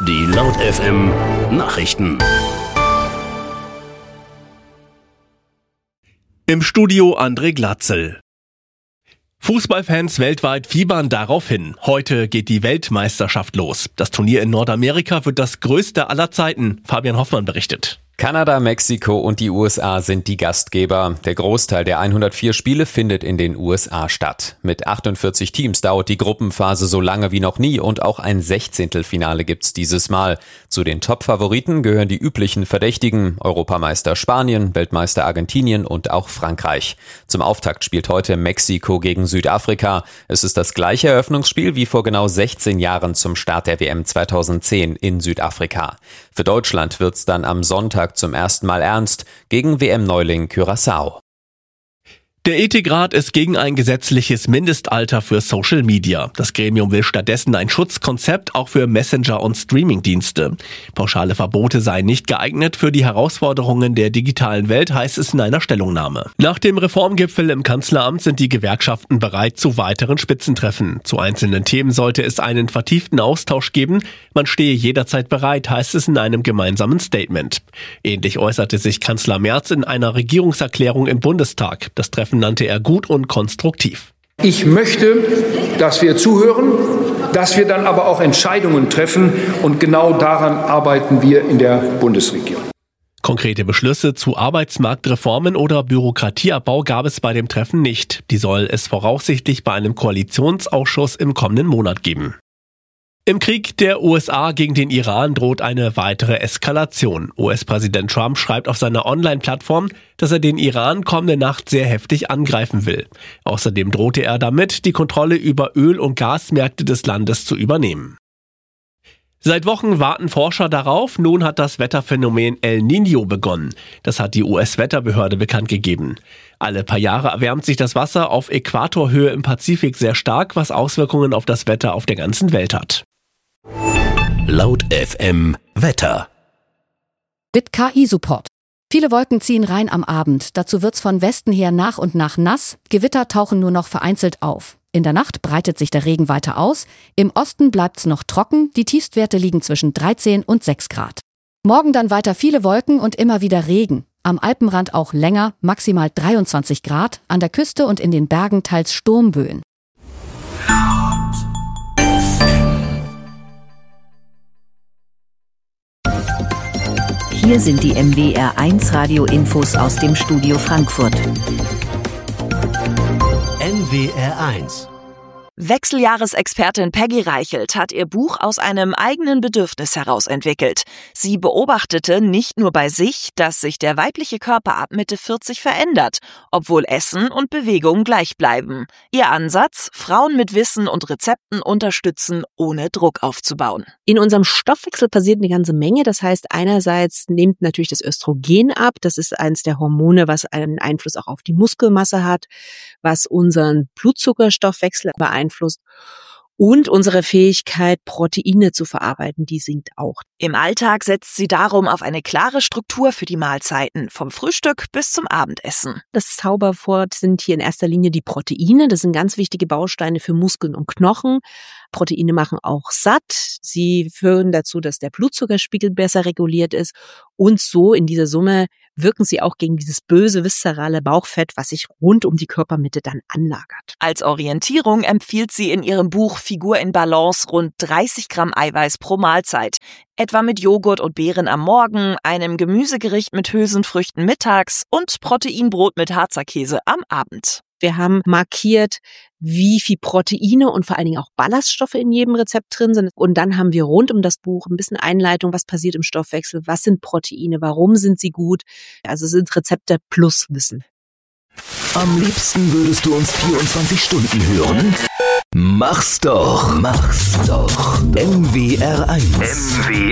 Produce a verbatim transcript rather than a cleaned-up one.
Die Laut F M Nachrichten. Im Studio André Glatzel. Fußballfans weltweit fiebern darauf hin. Heute geht die Weltmeisterschaft los. Das Turnier in Nordamerika wird das größte aller Zeiten. Fabian Hoffmann berichtet. Kanada, Mexiko und die U S A sind die Gastgeber. Der Großteil der hundertvier Spiele findet in den U S A statt. Mit achtundvierzig Teams dauert die Gruppenphase so lange wie noch nie und auch ein Sechzehntelfinale gibt's dieses Mal. Zu den Top-Favoriten gehören die üblichen Verdächtigen: Europameister Spanien, Weltmeister Argentinien und auch Frankreich. Zum Auftakt spielt heute Mexiko gegen Südafrika. Es ist das gleiche Eröffnungsspiel wie vor genau sechzehn Jahren zum Start der W M zweitausendzehn in Südafrika. Für Deutschland wird's dann am Sonntag zum ersten Mal ernst gegen W M-Neuling Curaçao. Der Ethikrat ist gegen ein gesetzliches Mindestalter für Social Media. Das Gremium will stattdessen ein Schutzkonzept auch für Messenger- und Streamingdienste. Pauschale Verbote seien nicht geeignet für die Herausforderungen der digitalen Welt, heißt es in einer Stellungnahme. Nach dem Reformgipfel im Kanzleramt sind die Gewerkschaften bereit zu weiteren Spitzentreffen. Zu einzelnen Themen sollte es einen vertieften Austausch geben. Man stehe jederzeit bereit, heißt es in einem gemeinsamen Statement. Ähnlich äußerte sich Kanzler Merz in einer Regierungserklärung im Bundestag. Das Treffen nannte er gut und konstruktiv. Ich möchte, dass wir zuhören, dass wir dann aber auch Entscheidungen treffen, und genau daran arbeiten wir in der Bundesregierung. Konkrete Beschlüsse zu Arbeitsmarktreformen oder Bürokratieabbau gab es bei dem Treffen nicht. Die soll es voraussichtlich bei einem Koalitionsausschuss im kommenden Monat geben. Im Krieg der U S A gegen den Iran droht eine weitere Eskalation. U S-Präsident Trump schreibt auf seiner Online-Plattform, dass er den Iran kommende Nacht sehr heftig angreifen will. Außerdem drohte er damit, die Kontrolle über Öl- und Gasmärkte des Landes zu übernehmen. Seit Wochen warten Forscher darauf. Nun hat das Wetterphänomen El Niño begonnen. Das hat die U S-Wetterbehörde bekannt gegeben. Alle paar Jahre erwärmt sich das Wasser auf Äquatorhöhe im Pazifik sehr stark, was Auswirkungen auf das Wetter auf der ganzen Welt hat. Laut F M Wetter. Mit K I-Support. Viele Wolken ziehen rein am Abend. Dazu wird's von Westen her nach und nach nass. Gewitter tauchen nur noch vereinzelt auf. In der Nacht breitet sich der Regen weiter aus. Im Osten bleibt's noch trocken. Die Tiefstwerte liegen zwischen dreizehn und sechs Grad. Morgen dann weiter viele Wolken und immer wieder Regen. Am Alpenrand auch länger, maximal dreiundzwanzig Grad. An der Küste und in den Bergen teils Sturmböen. Hier sind die M W R eins Radio-Infos aus dem Studio Frankfurt. M W R eins. Wechseljahresexpertin Peggy Reichelt hat ihr Buch aus einem eigenen Bedürfnis heraus entwickelt. Sie beobachtete nicht nur bei sich, dass sich der weibliche Körper ab Mitte vierzig verändert, obwohl Essen und Bewegung gleich bleiben. Ihr Ansatz: Frauen mit Wissen und Rezepten unterstützen, ohne Druck aufzubauen. In unserem Stoffwechsel passiert eine ganze Menge. Das heißt, einerseits nimmt natürlich das Östrogen ab. Das ist eines der Hormone, was einen Einfluss auch auf die Muskelmasse hat, was unseren Blutzuckerstoffwechsel beeinflusst. Und unsere Fähigkeit, Proteine zu verarbeiten, die sinkt auch. Im Alltag setzt sie darum auf eine klare Struktur für die Mahlzeiten, vom Frühstück bis zum Abendessen. Das Zauberwort sind hier in erster Linie die Proteine. Das sind ganz wichtige Bausteine für Muskeln und Knochen. Proteine machen auch satt. Sie führen dazu, dass der Blutzuckerspiegel besser reguliert ist. Und so in dieser Summe wirken sie auch gegen dieses böse, viszerale Bauchfett, was sich rund um die Körpermitte dann anlagert. Als Orientierung empfiehlt sie in ihrem Buch Figur in Balance rund dreißig Gramm Eiweiß pro Mahlzeit. Etwa mit Joghurt und Beeren am Morgen, einem Gemüsegericht mit Hülsenfrüchten mittags und Proteinbrot mit Harzer-Käse am Abend. Wir haben markiert, wie viel Proteine und vor allen Dingen auch Ballaststoffe in jedem Rezept drin sind. Und dann haben wir rund um das Buch ein bisschen Einleitung, was passiert im Stoffwechsel, was sind Proteine, warum sind sie gut. Also es sind Rezepte plus Wissen. Am liebsten würdest du uns vierundzwanzig Stunden hören? Mach's doch, mach's doch. M W R eins. M W